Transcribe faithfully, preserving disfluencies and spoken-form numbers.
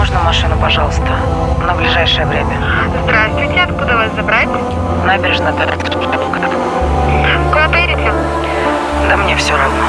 Можно машину, пожалуйста? На ближайшее время. Здравствуйте, откуда вас забрать? Набережная. Куда поедете? Да мне все равно.